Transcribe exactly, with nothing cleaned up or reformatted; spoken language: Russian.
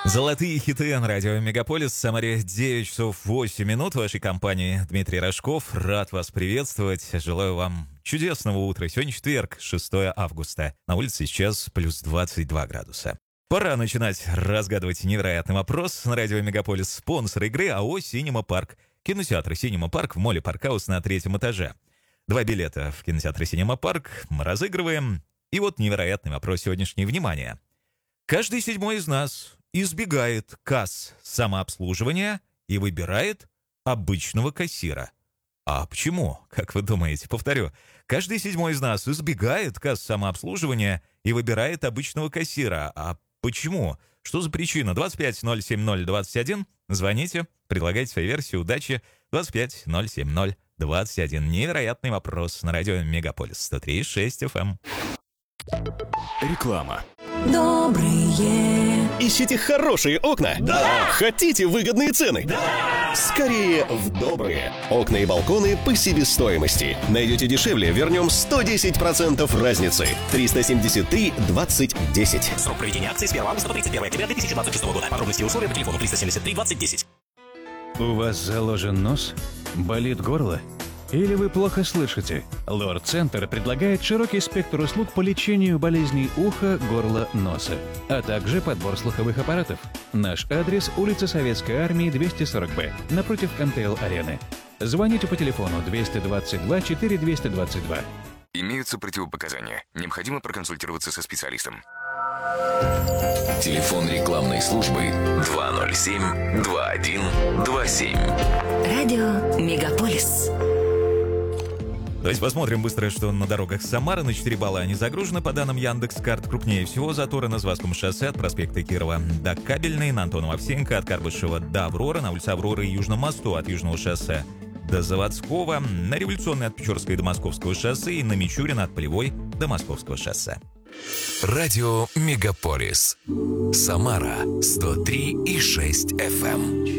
Золотые хиты на радио Мегаполис. В Самаре девять часов восемь минут. В вашей компании Дмитрий Рожков. Рад вас приветствовать. Желаю вам чудесного утра. Сегодня четверг, шестое августа. На улице сейчас плюс двадцать два градуса. Пора начинать разгадывать невероятный вопрос. На радио Мегаполис спонсор игры АО «Синема Парк». Кинотеатр «Синема Парк» в моле «Паркхаус» на третьем этаже. Два билета в кинотеатре «Синема Парк» мы разыгрываем. И вот невероятный вопрос сегодняшнего внимания. Каждый седьмой из нас избегает касс самообслуживания и выбирает обычного кассира. А почему? Как вы думаете? Повторю. Каждый седьмой из нас избегает касс самообслуживания и выбирает обычного кассира. А почему? Что за причина? двадцать пять ноль семь ноль двадцать один. Звоните, предлагайте свои версии. Удачи. двадцать пять ноль семь ноль двадцать один. Невероятный вопрос на радио Мегаполис сто три и шесть эф эм. Реклама. Добрые. Ищите хорошие окна? Да! Хотите выгодные цены? Да! Скорее в добрые. Окна и балконы по себестоимости. Найдете дешевле, вернем сто десять процентов разницы. триста семьдесят три двадцать десять. Срок проведения акции с первого августа по тридцать первое октября две тысячи двадцать шестого года. Подробности и условия по телефону триста семьдесят три двадцать десять. У вас заложен нос? Болит горло? Или вы плохо слышите? Лор Центр предлагает широкий спектр услуг по лечению болезней уха, горла, носа, а также подбор слуховых аппаратов. Наш адрес – улица Советской Армии, двести сорок бэ, напротив эм тэ эл-арены. Звоните по телефону двести двадцать два четыре двести двадцать два. Имеются противопоказания. Необходимо проконсультироваться со специалистом. Телефон рекламной службы два ноль семь два один два семь. Радио Мегаполис. Давайте посмотрим быстро, что на дорогах Самары. На четыре балла они загружены. По данным Яндекс.Карт, крупнее всего заторы на Заводском шоссе от проспекта Кирова до Кабельной, на Антонова Овсеенко от Карбышева до Авроры, на улице Авроры и Южном мосту от Южного шоссе до Заводского, на Революционной от Печорской до Московского шоссе и на Мичурина от Полевой до Московского шоссе. Радио Мегаполис. Самара сто три и шесть эф эм.